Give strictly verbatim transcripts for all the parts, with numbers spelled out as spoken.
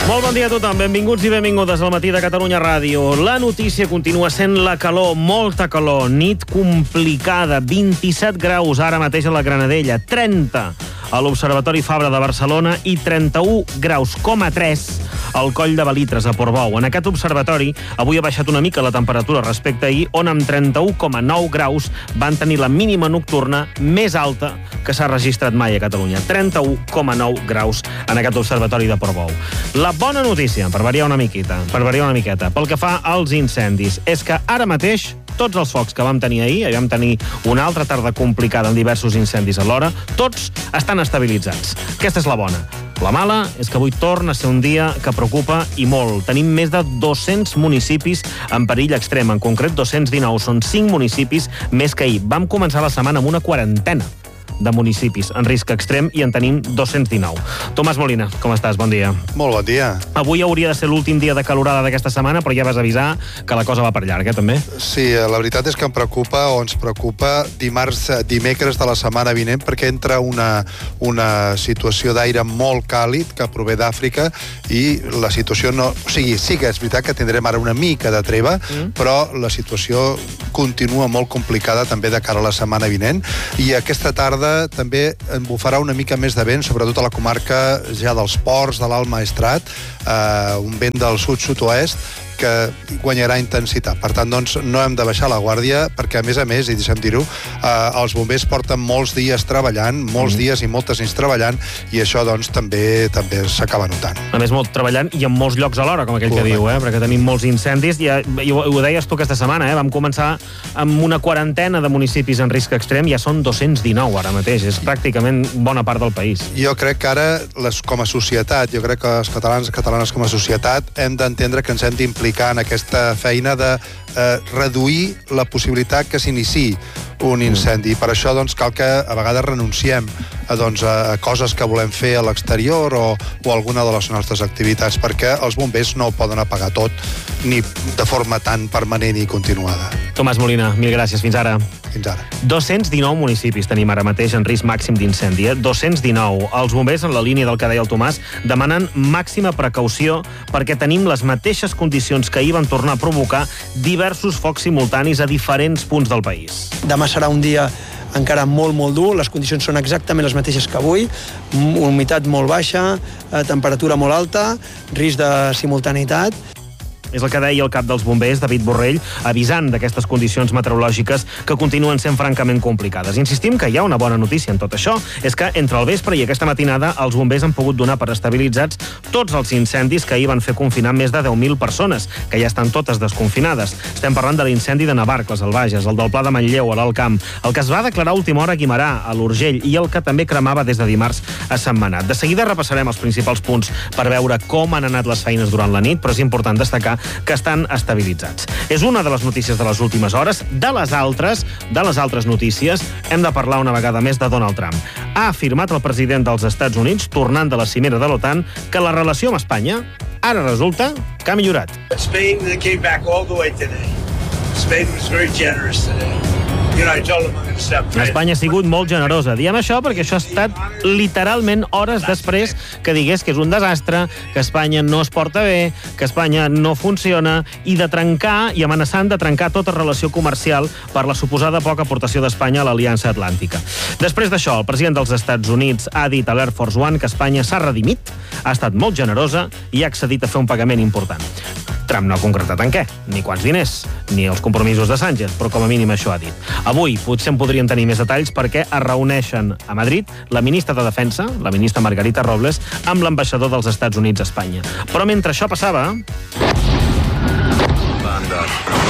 Molt bon dia a tothom, benvinguts i benvingudes al Matí de Catalunya Ràdio. La notícia continua sent la calor, molta calor, nit complicada, vint-i-set graus ara mateix a la Granadella, trenta a l'Observatori Fabra de Barcelona i trenta-u graus coma tres al Coll de Belitres, a Portbou. En aquest observatori avui ha baixat una mica la temperatura respecte a ahir, on amb trenta-u coma nou graus van tenir la mínima nocturna més alta que s'ha registrat mai a Catalunya. trenta-u coma nou graus en aquest observatori de Portbou. La bona notícia, per variar una miqueta, per variar una miqueta, pel que fa als incendis, és que ara mateix tots els focs que vam tenir ahir, vam tenir una altra tarda complicada amb diversos incendis alhora, tots estan estabilitzats. Aquesta és la bona. La mala és que avui torna a ser un dia que preocupa i molt. Tenim més de dos-cents municipis en perill extrem, en concret dos-cents dinou. Són cinc municipis més que ahir. Vam començar la setmana amb una quarantena de municipis en risc extrem i en tenim dos-cents dinou. Tomàs Molina, com estàs? Bon dia. Molt bon dia. Avui hauria de ser l'últim dia de calorada d'aquesta setmana, però ja vas avisar que la cosa va per llarg, eh, també? Sí, la veritat és que em preocupa, o ens preocupa, dimarts, dimecres de la setmana vinent, perquè entra una, una situació d'aire molt càlid que prové d'Àfrica i la situació no... O sigui, sí que és veritat que tindrem ara una mica de treva, mm. però la situació continua molt complicada també de cara a la setmana vinent, i aquesta tarda també en bufarà una mica més de vent, sobretot a la comarca ja dels ports, de l'Alt Maestrat, eh, un vent del sud-sud-oest que guanyarà intensitat. Per tant, doncs, no hem de baixar la guàrdia, perquè, a més a més, i deixa'm dir-ho, eh, els bombers porten molts dies treballant, molts mm. dies i moltes nits treballant, i això, doncs, també també s'acaba notant. A més, molt treballant i en molts llocs alhora, com aquell Correcte. que diu, eh? perquè tenim molts incendis, i, i ho, ho deies tu aquesta setmana, eh? vam començar amb una quarantena de municipis en risc extrem, ja són dos-cents dinou ara mateix, és pràcticament bona part del país. Jo crec que ara, les, com a societat, jo crec que els catalans i catalanes com a societat hem d'entendre que ens hem d'implicar en aquesta feina de eh, reduir la possibilitat que s'iniciï un incendi. Per això, doncs, cal que a vegades renunciem a, doncs, a coses que volem fer a l'exterior o, o alguna de les nostres activitats, perquè els bombers no ho poden apagar tot, ni de forma tan permanent i continuada. Tomàs Molina, mil gràcies. Fins ara. Fins ara. dos-cents dinou municipis tenim ara mateix en risc màxim d'incendi. Eh? dos-cents dinou. Els bombers, en la línia del que deia el Tomàs, demanen màxima precaució perquè tenim les mateixes condicions que ahir van tornar a provocar diversos focs simultanis a diferents punts del país. Demà serà un dia encara molt, molt dur. Les condicions són exactament les mateixes que avui. Humitat molt baixa, temperatura molt alta, risc de simultaneïtat. És el que deia el cap dels bombers, David Borrell, avisant d'aquestes condicions meteorològiques que continuen sent francament complicades. Insistim que hi ha una bona notícia en tot això, és que entre el vespre i aquesta matinada els bombers han pogut donar per estabilitzats tots els incendis que ahir van fer confinar més de deu mil persones, que ja estan totes desconfinades. Estem parlant de l'incendi de Navarcles, al Bages, el del Pla de Manlleu, a l'Alt Camp, el que es va declarar a última hora a Guimerà, a l'Urgell, i el que també cremava des de dimarts a Sentmenat. De seguida repassarem els principals punts per veure com han anat les feines durant la nit, però és important destacar que estan estabilitzats. És una de les notícies de les últimes hores. De les altres, de les altres notícies, hem de parlar una vegada més de Donald Trump. Ha afirmat el president dels Estats Units, tornant de la cimera de l'OTAN, que la relació amb Espanya ara resulta que ha millorat. Spain came back all the way today. Spain was very generous today. You know, I told them I'm going to step right. Espanya ha sigut molt generosa. Diem això perquè això ha estat literalment hores després que digués que és un desastre, que Espanya no es porta bé, que Espanya no funciona, i de trencar, i amenaçant de trencar tota relació comercial per la suposada poca aportació d'Espanya a l'Aliança Atlàntica. Després d'això, el president dels Estats Units ha dit a l'Air Force One que Espanya s'ha redimit, ha estat molt generosa i ha accedit a fer un pagament important. Trump no ha concretat en què, ni quants diners, ni els compromisos de Sánchez, però com a mínim això ha dit. Avui potser en podrien tenir més detalls perquè es reuneixen a Madrid la ministra de Defensa, la ministra Margarita Robles, amb l'ambaixador dels Estats Units a Espanya. Però mentre això passava... Banda.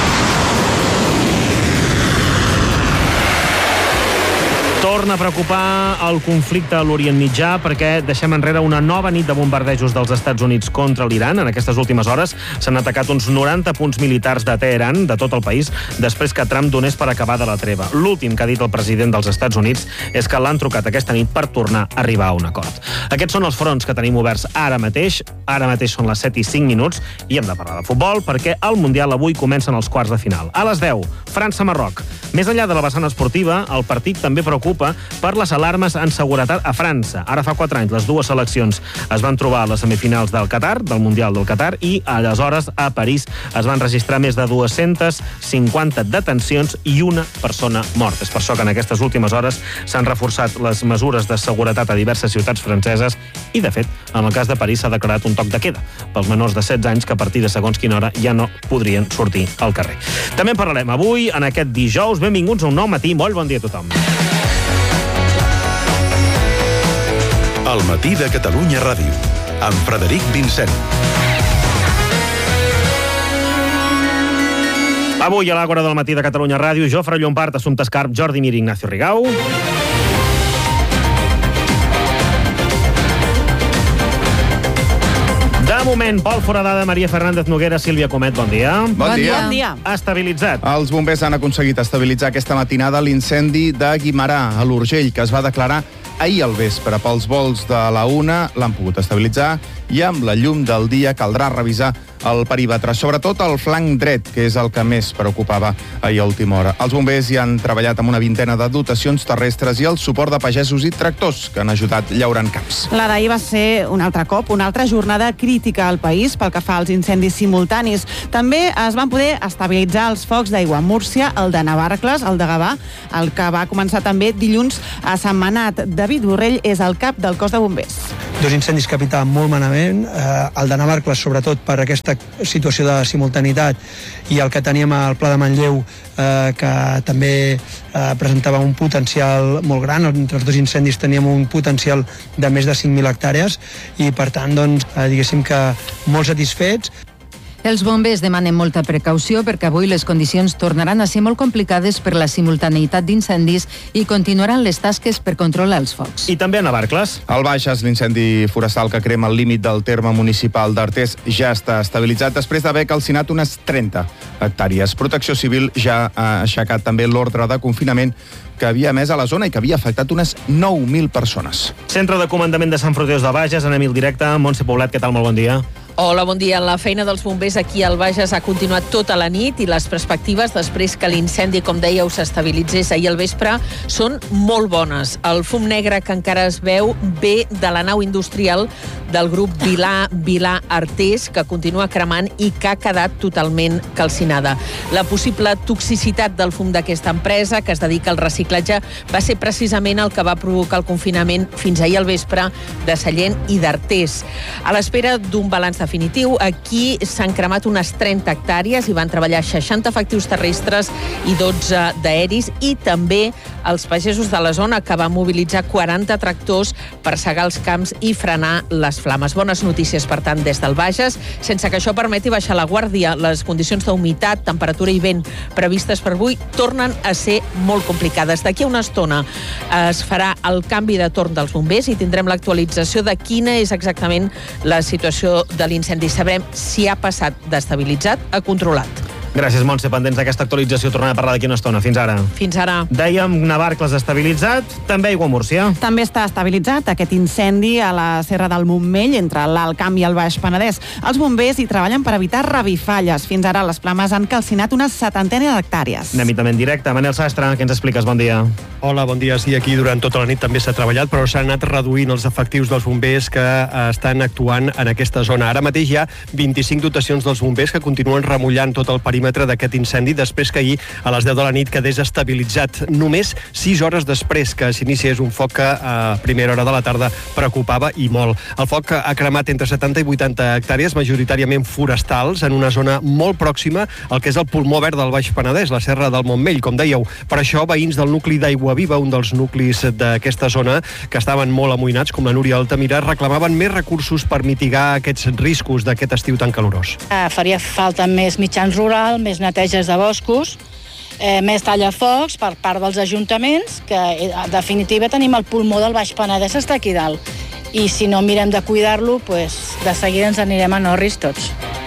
Torna a preocupar el conflicte a l'Orient Mitjà perquè deixem enrere una nova nit de bombardejos dels Estats Units contra l'Iran. En aquestes últimes hores s'han atacat uns noranta punts militars de Teheran, de tot el país, després que Trump donés per acabada la treva. L'últim que ha dit el president dels Estats Units és que l'han trucat aquesta nit per tornar a arribar a un acord. Aquests són els fronts que tenim oberts ara mateix. Ara mateix són les set i cinc minuts i hem de parlar de futbol perquè el Mundial avui comencen els quarts de final. A les deu, França-Marroc. Més enllà de la vessant esportiva, el partit també preocupa preocupa per les alarmes en seguretat a França. Ara fa quatre anys les dues seleccions es van trobar a les semifinals del Qatar, del Mundial del Qatar, i aleshores a París es van registrar més de dues-centes cinquanta detencions i una persona morta. És per això que en aquestes últimes hores s'han reforçat les mesures de seguretat a diverses ciutats franceses i, de fet, en el cas de París s'ha declarat un toc de queda pels menors de setze anys que a partir de segons quina hora ja no podrien sortir al carrer. També en parlarem avui, en aquest dijous. Benvinguts a un nou matí. Molt bon dia a tothom. El matí de Catalunya Ràdio, amb Frederic Vincent. Avui a l'Àgora del matí de Catalunya Ràdio, Jofre Llompart, Assumpta Escarp, Jordi Mir i Ignacio Rigau. De moment, Pol Foradada, Maria Fernández Noguera, Sílvia Comet, bon dia. Bon dia. Bon dia. Estabilitzat. Els bombers han aconseguit estabilitzar aquesta matinada l'incendi de Guimerà, a l'Urgell, que es va declarar ahir al vespre. Pels vols de la una l'han pogut estabilitzar i amb la llum del dia caldrà revisar el perímetre, sobretot el flanc dret, que és el que més preocupava ahir a última hora. Els bombers hi han treballat amb una vintena de dotacions terrestres i el suport de pagesos i tractors que han ajudat llaurant camps. La d'ahir va ser un altre cop, una altra jornada crítica al país pel que fa als incendis simultanis. També es van poder estabilitzar els focs d'aigua a Múrcia, el de Navarcles, el de Gavà, el que va començar també dilluns a Sentmenat. David Borrell és el cap del cos de bombers. Dos incendis que pitaven molt malament, eh, el de Navarcles sobretot per aquesta situació de simultanitat i el que teníem al Pla de Manlleu eh, que també eh, presentava un potencial molt gran. Entre els dos incendis teníem un potencial de més de cinc mil hectàrees i per tant doncs, eh, diguéssim que molt satisfets. Els bombers demanen molta precaució perquè avui les condicions tornaran a ser molt complicades per la simultaneïtat d'incendis i continuaran les tasques per controlar els focs. I també a Navarcles. Al Bages, l'incendi forestal que crema el límit del terme municipal d'Artés ja està estabilitzat després d'haver calcinat unes trenta hectàrees. Protecció Civil ja ha aixecat també l'ordre de confinament que havia emès a la zona i que havia afectat unes nou mil persones. Centre de Comandament de Sant Fruitós de Bages, anem al directe. Montse Poblet, què tal? Molt bon dia. Hola, bon dia. La feina dels bombers aquí al Bages ha continuat tota la nit i les perspectives després que l'incendi, com dèieu, s'estabilitzés ahir al vespre són molt bones. El fum negre que encara es veu ve de la nau industrial del grup Vilà Vilà Artés, que continua cremant i que ha quedat totalment calcinada. La possible toxicitat del fum d'aquesta empresa, que es dedica al reciclatge, va ser precisament el que va provocar el confinament fins ahir al vespre de Sallent i d'Artés. A l'espera d'un balanç definitiu, aquí s'han cremat unes trenta hectàrees i van treballar seixanta efectius terrestres i dotze d'aeris i també els pagesos de la zona, que van mobilitzar quaranta tractors per segar els camps i frenar les flames. Bones notícies, per tant, des del Bages, sense que això permeti baixar la guàrdia. Les condicions d'humitat, temperatura i vent previstes per avui tornen a ser molt complicades. D'aquí a una estona es farà el canvi de torn dels bombers i tindrem l'actualització de quina és exactament la situació de l'incendi. Sabrem si ha passat d'estabilitzat a controlat. Gràcies, Montse. Pendents d'aquesta actualització. Tornem a parlar d'aquí una estona. Fins ara. Fins ara. Dèiem Navarcles estabilitzat, també aigua a Múrcia. També està estabilitzat aquest incendi a la Serra del Montmell, entre l'Alt Camp i el Baix Penedès. Els bombers hi treballen per evitar revifalles. Fins ara les flames han calcinat una setantena d'hectàrees. Anem-hi també en directe. Manel Sastre, què ens expliques? Bon dia. Hola, bon dia. Sí, aquí durant tota la nit també s'ha treballat, però s'han anat reduint els efectius dels bombers que estan actuant en aquesta zona. Ara mateix hi ha vint-i-cinc dotacions dels bombers que continuen remullant tot el perímetre d'aquest incendi després que ahir a les deu de la nit quedés estabilitzat. Només sis hores després que s'iniciés un foc que a primera hora de la tarda preocupava i molt. El foc ha cremat entre setanta i vuitanta hectàrees, majoritàriament forestals, en una zona molt pròxima al que és el pulmó verd del Baix Penedès, la Serra del Montmell, com dèieu. Per això, veïns del nucli d'Aigua Viva, un dels nuclis d'aquesta zona, que estaven molt amoïnats, com la Núria Altamira, reclamaven més recursos per mitigar aquests riscos d'aquest estiu tan calorós. Eh, faria falta més mitjans rurals, més neteges de boscos, eh, més tallafocs per part dels ajuntaments, que en definitiva tenim el pulmó del Baix Penedès, està aquí dalt. I si no mirem de cuidar-lo, pues, de seguida ens anirem a Norris tots.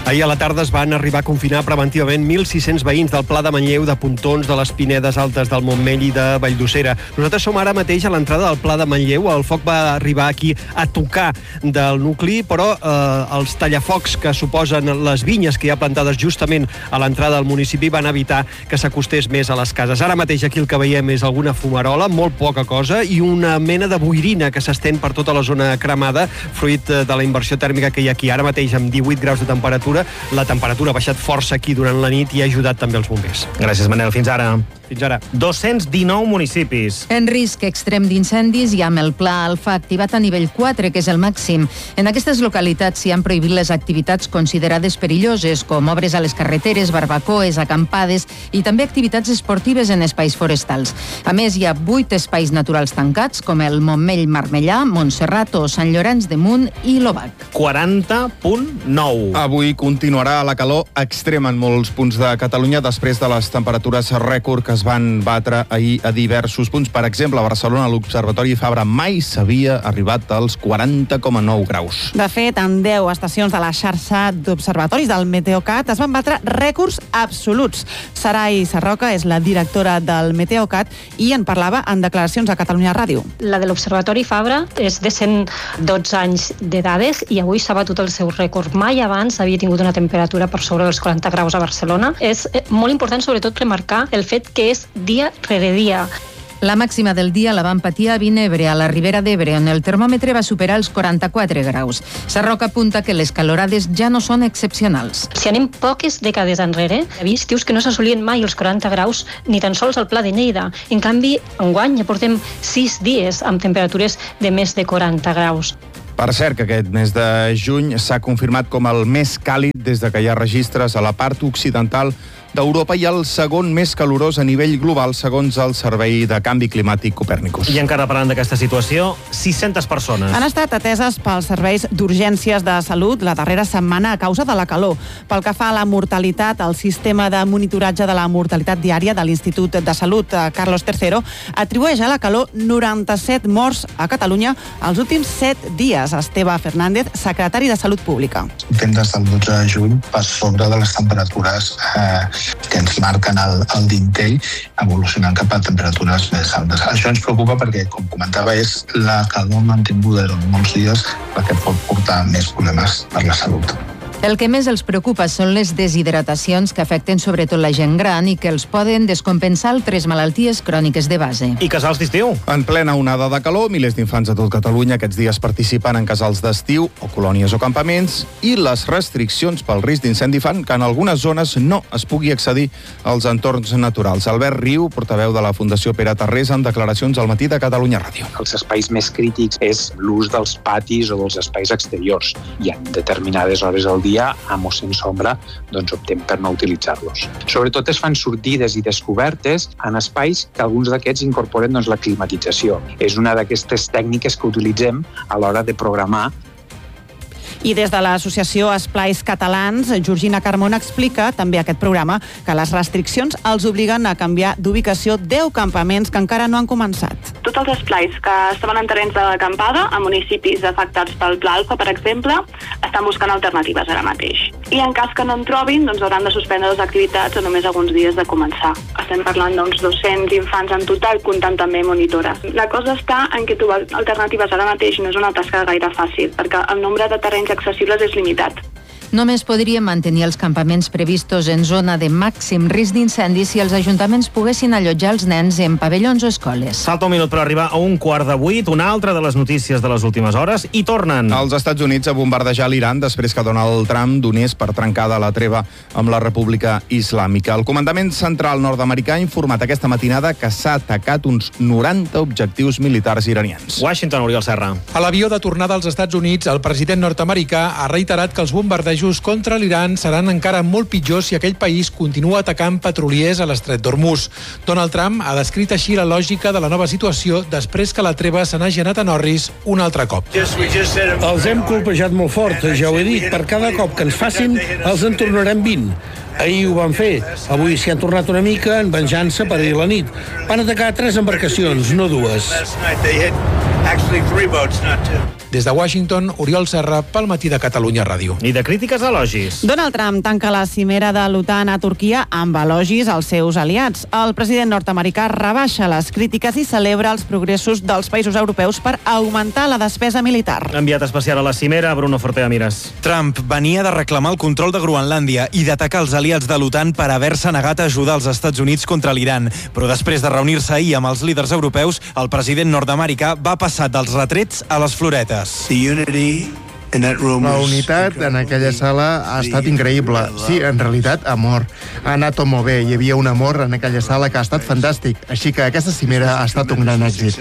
Ahir a la tarda es van arribar a confinar preventivament mil sis-cents veïns del Pla de Manlleu, de Pontons, de les Pinedes Altes, del Montmell i de Valldosera. Nosaltres som ara mateix a l'entrada del Pla de Manlleu. El foc va arribar aquí a tocar del nucli, però eh, els tallafocs que suposen les vinyes que hi ha plantades justament a l'entrada del municipi van evitar que s'acostés més a les cases. Ara mateix aquí el que veiem és alguna fumarola, molt poca cosa, i una mena de boirina que s'estén per tota la zona cremada, fruit de la inversió tèrmica que hi ha aquí. Ara mateix amb divuit graus de temperatura, la temperatura ha baixat força aquí durant la nit i ha ajudat també els bombers. Gràcies, Manel. Fins ara. Fins ara. dos-cents dinou municipis. En risc extrem d'incendis i amb el pla Alfa activat a nivell quatre, que és el màxim. En aquestes localitats s'hi han prohibit les activitats considerades perilloses, com obres a les carreteres, barbacoes, acampades i també activitats esportives en espais forestals. A més, hi ha vuit espais naturals tancats, com el Montmell Marmellà, Montserrat o Sant Llorenç de Munt i l'Obac. quaranta coma nou. Avui continuarà la calor extrema en molts punts de Catalunya després de les temperatures rècord que es van batre ahir a diversos punts. Per exemple, a Barcelona, l'Observatori Fabra mai s'havia arribat als quaranta coma nou graus. De fet, en deu estacions de la xarxa d'observatoris del Meteocat es van batre rècords absoluts. Sarai Sarroca és la directora del Meteocat i en parlava en declaracions a Catalunya Ràdio. La de l'Observatori Fabra és de cent dotze anys de dades i avui s'ha batut el seu rècord. Mai abans havia tingut una temperatura per sobre dels quaranta graus a Barcelona. És molt important, sobretot, remarcar el fet que és dia rere dia. La màxima del dia la van patir a Vinebre, a la Ribera d'Ebre, on el termòmetre va superar els quaranta-quatre graus. Sarroca apunta que les calorades ja no són excepcionals. Si anem poques dècades enrere, hi havia estius que no s'assolien mai els quaranta graus, ni tan sols al Pla de Lleida. En canvi, enguany ja portem sis dies amb temperatures de més de quaranta graus. Per cert, que aquest mes de juny s'ha confirmat com el més càlid des de que hi ha registres a la part occidental d'Europa i el segon més calorós a nivell global, segons el Servei de Canvi Climàtic Copernicus. I encara parlant d'aquesta situació, sis-centes persones han estat ateses pels serveis d'urgències de salut la darrera setmana a causa de la calor. Pel que fa a la mortalitat, el sistema de monitoratge de la mortalitat diària de l'Institut de Salut Carlos tercero atribueix a la calor noranta-set morts a Catalunya els últims set dies. Esteve Fernández, secretari de Salut Pública. Estem des del dotze de juny per sobre de les temperatures eh, que ens marquen el, el dintell, evolucionant cap a temperatures més altes. Això ens preocupa perquè, com comentava, és la calor mantinguda durant molts dies perquè pot portar més problemes per la salut. El que més els preocupa són les deshidratacions que afecten sobretot la gent gran i que els poden descompensar altres malalties cròniques de base. I casals d'estiu? En plena onada de calor, milers d'infants de tot Catalunya aquests dies participen en casals d'estiu o colònies o campaments i les restriccions pel risc d'incendi fan que en algunes zones no es pugui accedir als entorns naturals. Albert Riu, portaveu de la Fundació Pere Tarrés, en declaracions al Matí de Catalunya Ràdio. Els espais més crítics és l'ús dels patis o dels espais exteriors i en determinades hores del dia amb o sense ombra, doncs optem per no utilitzar-los. Sobretot es fan sortides i descobertes en espais que alguns d'aquests incorporen doncs, la climatització. És una d'aquestes tècniques que utilitzem a l'hora de programar. I des de l'associació Esplais Catalans, Georgina Carmona explica també aquest programa que les restriccions els obliguen a canviar d'ubicació deu campaments que encara no han començat. Tots els esplais que estaven en terrenys d'acampada, a municipis afectats pel Pla Alfa, per exemple, estan buscant alternatives ara mateix. I en cas que no en trobin, doncs hauran de suspendre les activitats a només alguns dies de començar. Estem parlant d'uns dos-cents infants en total, comptant també monitores. La cosa està en que trobar alternatives ara mateix no és una tasca gaire fàcil, perquè el nombre de terrenys accessibles és limitat. Només podríem mantenir els campaments previstos en zona de màxim risc d'incendi si els ajuntaments poguessin allotjar els nens en pavellons o escoles. Salta un minut per arribar a un quart de vuit, una altra de les notícies de les últimes hores, i tornen. Els Estats Units a bombardejar l'Iran després que Donald Trump donés per trencada la treva amb la República Islàmica. El comandament central nord-americà ha informat aquesta matinada que s'ha atacat uns noranta objectius militars iranians. Washington, Oriol Serra. A l'avió de tornada als Estats Units, el president nord-americà ha reiterat que els bombardejos contra l'Iran seran encara molt pitjors si aquell país continua atacant petroliers a l'estret d'Hormuz. Donald Trump ha descrit així la lògica de la nova situació després que la treva se n'hagi anat a Norris un altre cop. Els hem colpejat molt fort, ja ho he dit. Per cada cop que ens facin, els en tornarem vint. Ahir ho van fer. Avui s'hi han tornat una mica en venjança per ahir la nit. Van atacar tres embarcacions, no dues. Actually, three votes, not two. Des de Washington, Oriol Serra, pel Matí de Catalunya Ràdio. I de crítiques a elogis. Donald Trump tanca la cimera de l'OTAN a Turquia amb elogis als seus aliats. El president nord-americà rebaixa les crítiques i celebra els progressos dels països europeus per augmentar la despesa militar. Enviat especial a la cimera, Bruno Fortea Mires. Trump venia de reclamar el control de Groenlàndia i d'atacar els aliats de l'OTAN per haver-se negat a ajudar els Estats Units contra l'Iran. Però després de reunir-se ahir amb els líders europeus, el president nord-americà va passar dels retrets a les floretes. La unitat en aquella sala ha estat increïble. Sí, en realitat, amor. Ha anat tot molt bé. Hi havia un amor en aquella sala que ha estat fantàstic. Així que aquesta cimera ha estat un gran èxit.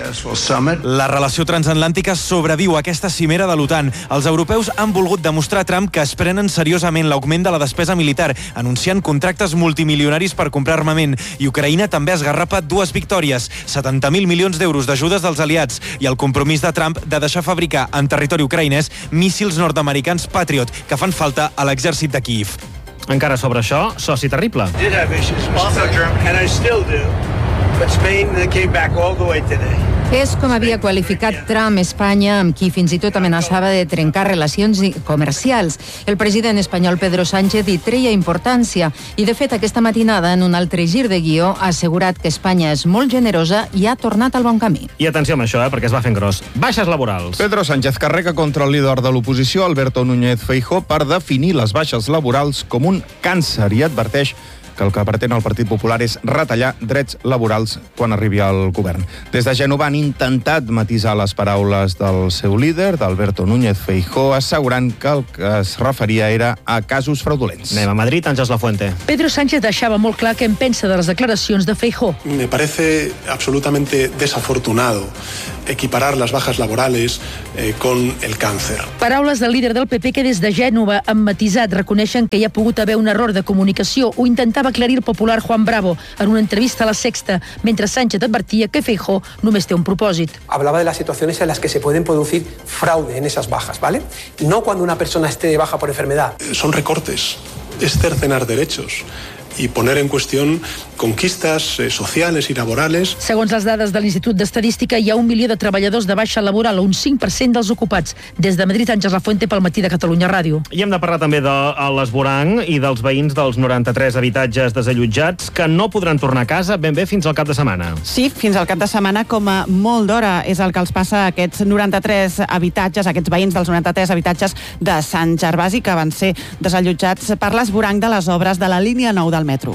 La relació transatlàntica sobreviu a aquesta cimera de l'OTAN. Els europeus han volgut demostrar a Trump que es prenen seriosament l'augment de la despesa militar, anunciant contractes multimilionaris per comprar armament. I Ucraïna també esgarrapa dues victòries, setanta mil milions d'euros d'ajudes dels aliats i el compromís de Trump de deixar fabricar en territori ucraïnès míssils nord-americans Patriot, que fan falta a l'exèrcit de Kíiv. Encara sobre això, soci terrible. Did have issues with Spain, and I still do. But Spain came back all the way today. És com havia qualificat Trump Espanya, amb qui fins i tot amenaçava de trencar relacions comercials. El president espanyol Pedro Sánchez hi treia importància i, de fet, aquesta matinada, en un altre gir de guió, ha assegurat que Espanya és molt generosa i ha tornat al bon camí. I atenció amb això, eh, perquè es va fent gros. Baixes laborals. Pedro Sánchez carrega contra el líder de l'oposició, Alberto Núñez Feijóo, per definir les baixes laborals com un càncer i adverteix que el que pretén el Partit Popular és retallar drets laborals quan arribi al govern. Des de Gènova han intentat matisar les paraules del seu líder, d'Alberto Núñez Feijóo, assegurant que el que es referia era a casos fraudulents. Anem a Madrid, Àngels Lafuente. Pedro Sánchez deixava molt clar què en pensa de les declaracions de Feijóo. Me parece absolutamente desafortunado equiparar las bajas laborales eh, con el cáncer. Paraules del líder del P P que des de Gènova han matisat, reconeixen que hi ha pogut haver un error de comunicació. Ho intentava aclarir el popular Juan Bravo en una entrevista a La Sexta, mentre Sánchez advertia que Feijóo només té un propòsit. Hablaba de las situaciones en las que se pueden producir fraude en esas bajas, ¿vale? No cuando una persona esté de baja por enfermedad. Son recortes, es cercenar derechos i poner en qüestió conquistes eh, socials i laborals. Segons les dades de l'Institut d'Estadística, hi ha un milió de treballadors de baixa laboral, un cinc per cent dels ocupats. Des de Madrid, Àngels Lafuente, pel Matí de Catalunya Ràdio. I hem de parlar també de l'Esborang i dels veïns dels noranta-tres habitatges desallotjats que no podran tornar a casa ben bé fins al cap de setmana. Sí, fins al cap de setmana, com a molt d'hora és el que els passa a aquests noranta-tres habitatges, aquests veïns dels noranta-tres habitatges de Sant Gervasi, que van ser desallotjats per l'Esborang de les obres de la línia nou del metro.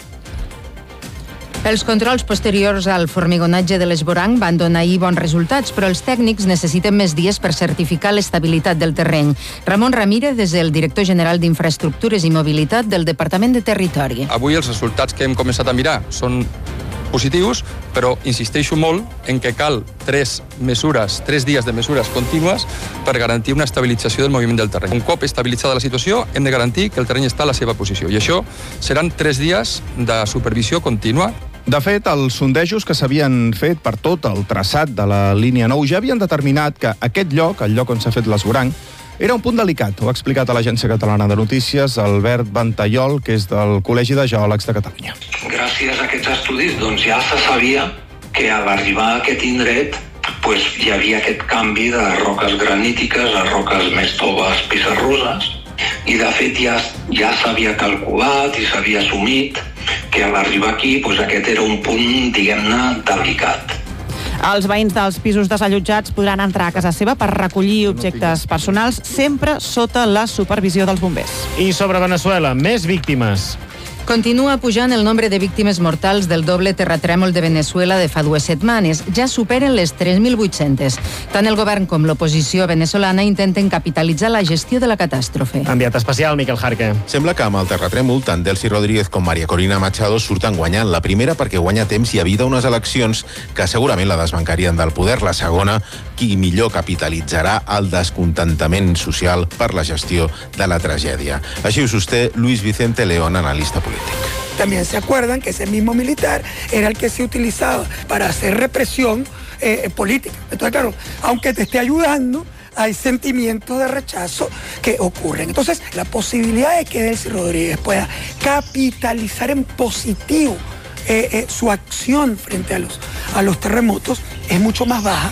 Els controls posteriors al formigonatge de l'Esborang van donar ahir bons resultats, però els tècnics necessiten més dies per certificar l'estabilitat del terreny. Ramon Ramírez és el director general d'Infraestructures i Mobilitat del Departament de Territori. Avui els resultats que hem començat a mirar són positius, però insisteixo molt en que cal tres mesures, tres dies de mesures contínues per garantir una estabilització del moviment del terreny. Un cop estabilitzada la situació, hem de garantir que el terreny està a la seva posició. I això seran tres dies de supervisió contínua. De fet, els sondejos que s'havien fet per tot el traçat de la línia nou ja havien determinat que aquest lloc, el lloc on s'ha fet l'Esborang, era un punt delicat. Ho ha explicat a l'Agència Catalana de Notícies Albert Ventallol, que és del Col·legi de Geòlegs de Catalunya. Gràcies a aquests estudis doncs, ja se sabia que a l'arribar a aquest indret pues, hi havia aquest canvi de roques granítiques a roques més toves pissarroses i de fet ja, ja s'havia calculat i s'havia assumit que a l'arribar aquí pues, aquest era un punt, diguem-ne, delicat. Els veïns dels pisos desallotjats podran entrar a casa seva per recollir objectes personals, sempre sota la supervisió dels bombers. I sobre Veneçuela, més víctimes. Continua pujant el nombre de víctimes mortals del doble terratrèmol de Veneçuela de fa dues setmanes. Ja superen les tres mil vuit-centes. Tant el govern com l'oposició venezolana intenten capitalitzar la gestió de la catàstrofe. Enviat especial, Miquel Jarque. Sembla que amb el terratrèmol tant Delcy Rodríguez com Maria Corina Machado surten guanyant. La primera perquè guanya temps i evita unes eleccions que segurament la desbancarien del poder. La segona, qui millor capitalitzarà el descontentament social per la gestió de la tragèdia. Així ho sosté Luis Vicente León, analista polític. También se acuerdan que ese mismo militar era el que se utilizaba para hacer represión eh, política. Entonces, claro, aunque te esté ayudando, hay sentimientos de rechazo que ocurren. Entonces, la posibilidad de que Delcy Rodríguez pueda capitalizar en positivo eh, eh, su acción frente a los, a los terremotos es mucho más baja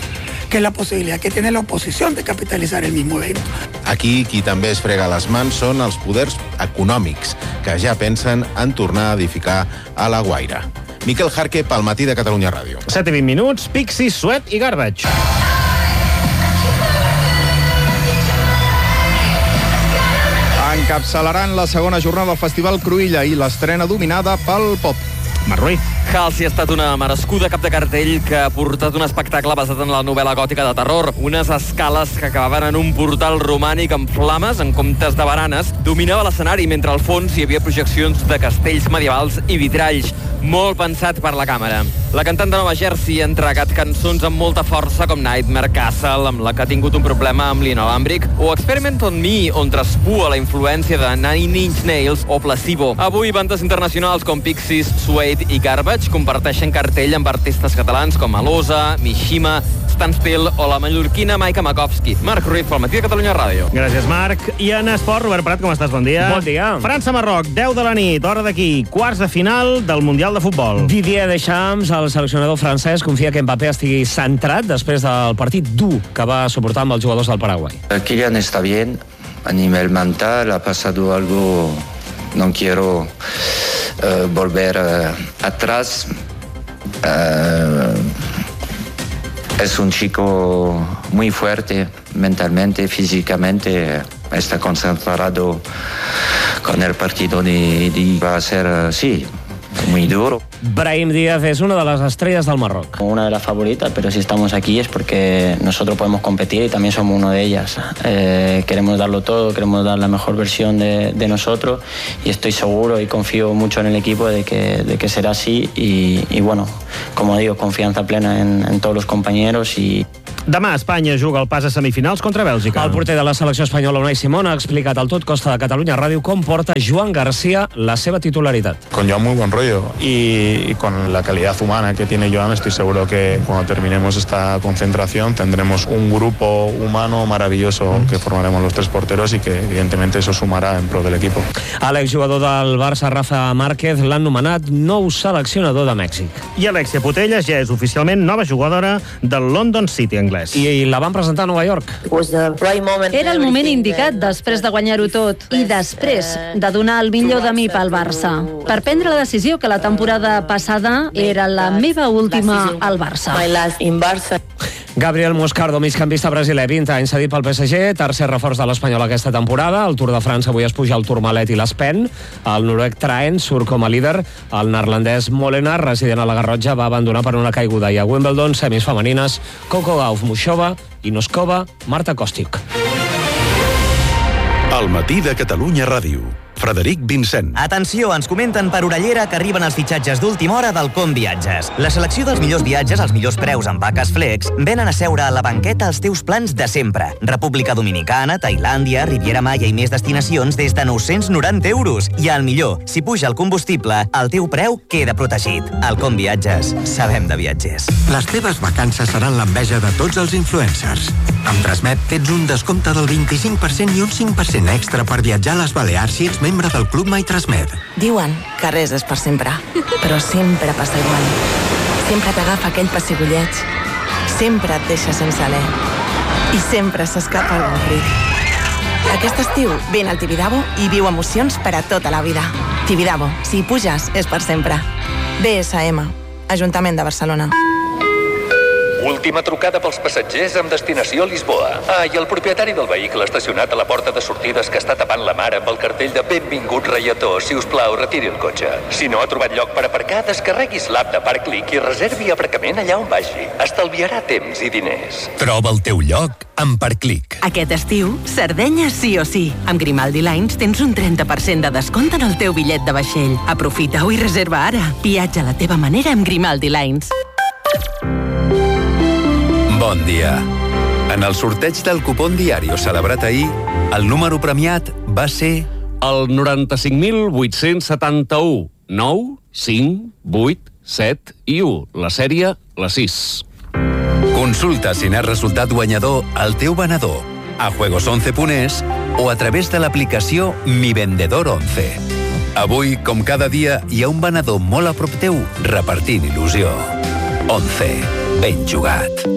que es la posibilidad que tiene la oposición de capitalizar el mismo evento. Aquí qui també es frega les mans són els poders econòmics, que ja pensen en tornar a edificar a la Guaira. Miquel Jarque, pel Matí de Catalunya Ràdio. set i vint minuts, Pixies, Sweat i Garbage. Encapçalaran la segona jornada del Festival Cruïlla i l'estrena dominada pel pop. Marc Ruiz. Halsey ha estat una merescuda cap de cartell que ha portat un espectacle basat en la novel·la gòtica de terror. Unes escales que acabaven en un portal romànic amb flames en comptes de baranes dominava l'escenari, mentre al fons hi havia projeccions de castells medievals i vitralls. Molt pensat per la càmera. La cantant de Nova Jersey ha entregat cançons amb molta força com Nightmare Castle, amb la que ha tingut un problema amb l'inalàmbric, o Experiment on Me, on traspua la influència de Nine Inch Nails o Placebo. Avui, bandes internacionals com Pixies, Suede i Garbage comparteixen cartell amb artistes catalans com Alosa, Mishima, Standstill o la mallorquina Maika Makovsky. Marc Ruiz, pel Matí de Catalunya Ràdio. Gràcies, Marc. I en esport, Robert Prat, com estàs? Bon dia. Bon dia. França-Marroc, deu de la nit, hora d'aquí, quarts de final del Mundial de Futbol. Didier Deschamps, el seleccionador francès, confia que Mbappé estigui centrat després del partit dur que va suportar amb els jugadors del Paraguai. Kylian está bien, a nivel mental, ha pasado algo, no quiero uh, volver uh, atrás. Uh, es un chico muy fuerte mentalmente, físicamente, está concentrado con el partido de, de va a ser, sí, muy duro. Brahim Díaz es una de las estrellas del Marroc. Una de las favoritas, pero si estamos aquí es porque nosotros podemos competir y también somos uno de ellas. Eh, queremos darlo todo, queremos dar la mejor versión de, de nosotros y estoy seguro y confío mucho en el equipo de que, de que será así y, y bueno, como digo, confianza plena en, en todos los compañeros y... Demà Espanya juga el pas a semifinals contra Bèlgica. El porter de la selecció espanyola, Unai Simón, ha explicat al Tot Costa de Catalunya Ràdio com porta Joan García la seva titularitat. Con Joan muy buen rollo y, y con la calidad humana que tiene Joan estoy seguro que cuando terminemos esta concentración tendremos un grupo humano maravilloso que formaremos los tres porteros y que evidentemente eso sumará en pro del equipo. A l'exjugador del Barça, Rafa Márquez, l'han nomenat nou seleccionador de Mèxic. I Alexia Putellas ja és oficialment nova jugadora del London City anglès. I la van presentar a Nova York. Era el moment indicat després de guanyar-ho tot i després de donar el millor de mi pel Barça. Per prendre la decisió que la temporada passada era la meva última al Barça. Gabriel Moscardo, migcampista brasiler, vint anys, cedit pel P S G, tercer reforç de l'Espanyol aquesta temporada. El Tour de França avui es puja el Tourmalet i l'Espen. El noruec Traen surt com a líder. El neerlandès Molenaar, resident a la Garrotxa, va abandonar per una caiguda. I a Wimbledon, semis femenines, Coco Gauff, Mushova i Noskova, Marta Kostic. El Matí de Catalunya Ràdio. Frederic Vincent. Atenció, ens comenten per Orellera que arriben els fitxatges d'última hora del Com Viatges. La selecció dels millors viatges als millors preus amb vaques flex venen a seure a la banqueta els teus plans de sempre. República Dominicana, Tailàndia, Riviera Maya i més destinacions des de nou-cents noranta euros. I el millor, si puja el combustible, el teu preu queda protegit. Al Com Viatges, sabem de viatgers. Les teves vacances seran l'enveja de tots els influencers. Amb Transmet tens un descompte del vint-i-cinc per cent i un cinc per cent extra per viatjar a les Balears si ets membre del Club My Transmet. Diuen que res és per sempre, però sempre passa igual. Sempre t'agafa aquell pessigolleig, sempre et deixa sense alè i sempre s'escapa el rit. Aquest estiu ven al Tibidabo i viu emocions per a tota la vida. Tibidabo, si hi puges, és per sempre. B S M, Ajuntament de Barcelona. Última trucada pels passatgers amb destinació a Lisboa. Ah, i el propietari del vehicle estacionat a la porta de sortides que està tapant la mar amb el cartell de Benvingut Reietó. Si us plau, retiri el cotxe. Si no ha trobat lloc per aparcar, descarreguis l'app de Parkclick i reservi aparcament allà on vagi. Estalviarà temps i diners. Troba el teu lloc amb Parkclick. Aquest estiu, Sardenya sí o sí. Amb Grimaldi Lines tens un trenta per cent de descompte en el teu bitllet de vaixell. Aprofita-ho i reserva ara. Viatja a la teva manera amb Grimaldi Lines. Bon dia. En el sorteig del cupón diario celebrat ahir, el número premiat va ser... El noranta-cinc mil vuit-cents setanta-u, nou, cinc, vuit, set i u. La sèrie, la sis. Consulta si n'has resultat guanyador al teu venedor, a juegos once punt es o a través de l'aplicació Mi Vendedor once. Avui, com cada dia, hi ha un venedor molt a prop teu repartint il·lusió. once. Ben jugat.